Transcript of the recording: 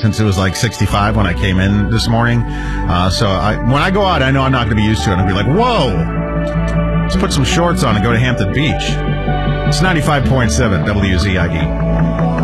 since it was like 65 when I came in this morning. So when I go out, I know I'm not going to be used to it. I'll be like, whoa, let's put some shorts on and go to Hampton Beach. It's 95.7 WZID.